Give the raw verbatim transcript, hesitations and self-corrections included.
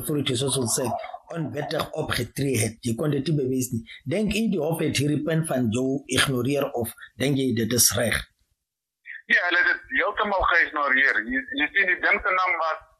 authorities soos wil sê onwettig opgetree het. Jy kon dit nie bewys nie. Dink jy die hof het hierdie punt van jou ignoreer of dink jy dit is reg? Ja, hulle het dit heeltemal geïgnoreer. Jy, jy sien die ding se naam was